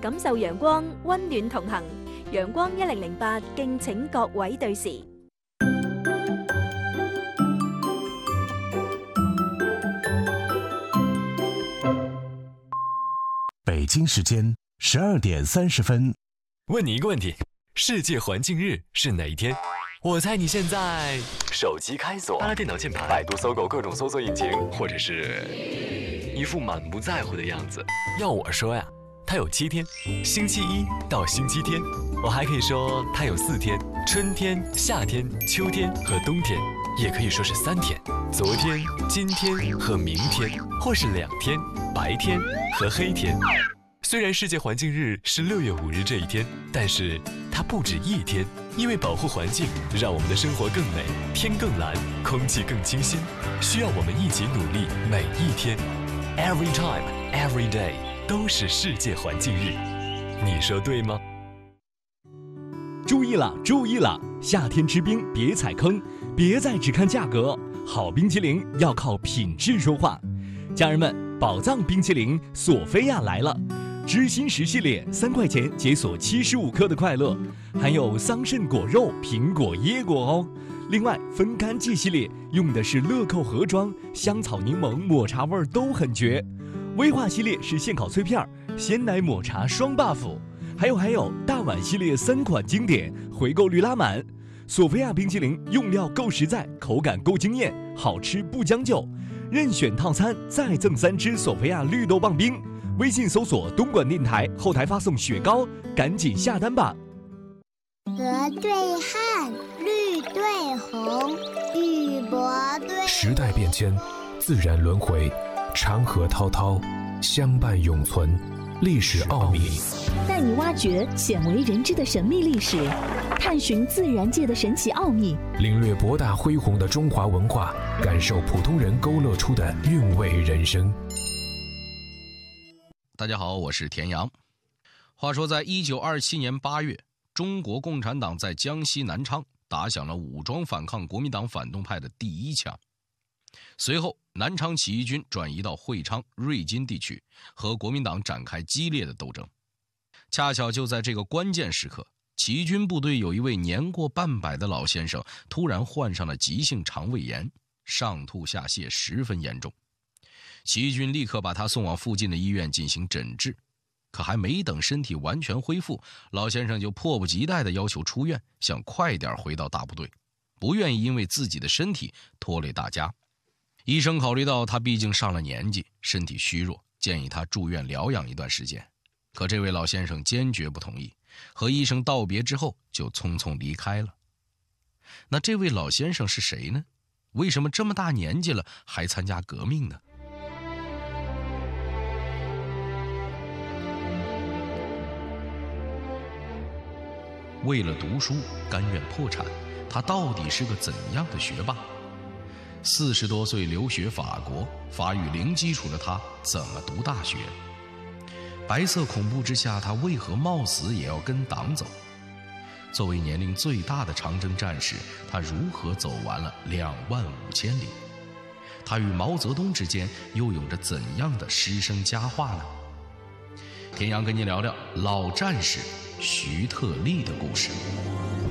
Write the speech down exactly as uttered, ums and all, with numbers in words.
感受陽光，溫暖同行。陽光一零零八，敬請各位對時。 北京时间十二点三十分。 问你一个问题：世界环境日是哪一天？我猜你现在手机开锁，拉电脑键盘，百度、搜狗各种搜索引擎，或者是一副满不在乎的样子。要我说呀，它有七天，星期一到星期天。我还可以说它有四天，春天、夏天、秋天和冬天，也可以说是三天，昨天、今天和明天，或是两天，白天和黑天。虽然世界环境日是六月五日这一天，但是它不止一天，因为保护环境，让我们的生活更美，天更蓝，空气更清新，需要我们一起努力，每一天 ，every time, every day 都是世界环境日，你说对吗？ 注意了，注意了！夏天吃冰别踩坑，别再只看价格，好冰淇淋要靠品质说话。家人们，宝藏冰淇淋索菲亚来了！知心石系列三块钱解锁七十五克的快乐，还有桑葚果肉、苹果、椰果哦。另外，分干季系列用的是乐扣盒装，香草柠檬、抹茶味都很绝。威化系列是现烤脆片，鲜奶抹茶双 buff。还有还有，大碗系列三款经典，回购率拉满。索菲亚冰淇淋用料够实在，口感够惊艳，好吃不将就。任选套餐再赠三支索菲亚绿豆棒冰。微信搜索东莞电台，后台发送雪糕，赶紧下单吧。 鹅对汉，绿对红，玉帛对。 时代变迁，自然轮回，长河滔滔，相伴永存。历史奥秘， 带你挖掘鲜为人知的神秘历史，探寻自然界的神奇奥秘， 领略博大恢宏的中华文化，感受普通人勾勒出的韵味人生。 大家好，我是田阳。话说在一九二七年八月，中国共产党在江西南昌打响了武装反抗国民党反动派的第一枪。随后，南昌起义军转移到会昌、瑞金地区，和国民党展开激烈的斗争。恰巧就在这个关键时刻，起义军部队有一位年过半百的老先生突然患上了急性肠胃炎，上吐下泻，十分严重。起义军立刻把他送往附近的医院进行诊治，可还没等身体完全恢复，老先生就迫不及待地要求出院，想快点回到大部队，不愿意因为自己的身体拖累大家。医生考虑到他毕竟上了年纪，身体虚弱，建议他住院疗养一段时间。可这位老先生坚决不同意，和医生道别之后就匆匆离开了。那这位老先生是谁呢？为什么这么大年纪了还参加革命呢？为了读书甘愿破产，他到底是个怎样的学霸？四十多岁留学法国，法语零基础的他怎么读大学？白色恐怖之下，他为何冒死也要跟党走？作为年龄最大的长征战士，他如何走完了两万五千里？他与毛泽东之间又有着怎样的师生佳话呢？田阳跟您聊聊老战士徐特立的故事。